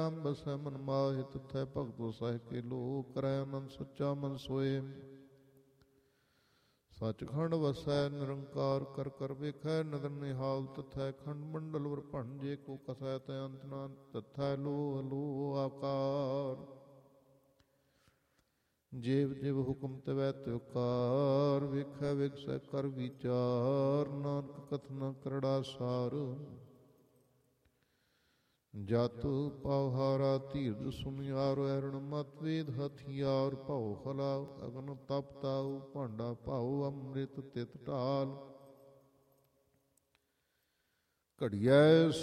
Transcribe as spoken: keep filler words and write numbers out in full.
ਰਾਮ ਬਸੈ ਮਨ ਮਾਹਿ ਤਥੈ ਭਗਤ ਵਸੈ ਕੇ ਲੋ ਕਰੈ ਆਨੰਦ ਸੱਚਾ ਮਨ ਸੋਏ। ਸੱਚਖੰਡ ਵਸੈ ਨਿਰੰਕਾਰ ਕਰ ਕਰ ਵੇਖੈ ਨਦਰ ਨਿਹਾਲ ਤਥੈ ਖੰਡ ਮੰਡਲ ਵਰ ਭੰਡ ਜੇ ਕੋ ਕਸੈ ਤੈ ਅੰਤ ਨਾ ਤਥੈ ਲੋ ਲੋ ਆਕਾਰ। ਜੇਵ ਜੇਵ ਹੁਕਮ ਤਵੈ ਤਿਵ ਕਾਰ ਵੇਖੈ ਵੇਖਸੈ ਕਰ ਵਿਚਾਰ ਨਾਨਕ ਕਥਨਾ ਕਰੜਾ ਸਾਰ। ਜਤ ਪਵਹਾਰਾ ਧੀਰਜ ਸੁਨਿਆਰ ਐਰਣ ਮਤ ਵੇਦ ਹਥਿਆਰ ਭਉ ਹਲਾ ਅਗਨ ਤਪ ਤਾਉ ਭਾਂਡਾ ਭਾਉ ਅੰਮ੍ਰਿਤ ਤਿਤ ਢਾਲ। ਘੜੀਐ